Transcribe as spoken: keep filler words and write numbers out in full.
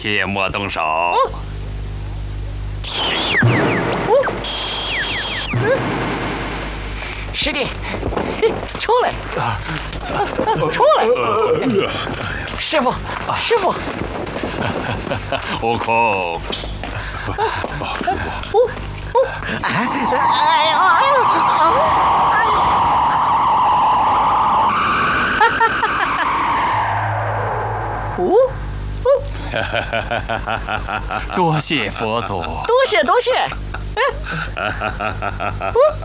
切莫动手。 哦嗯、师弟，出来！出来！师傅，师傅！ 悟空。 哎呀！哎呀！哦， 多谢佛祖， 多谢多谢。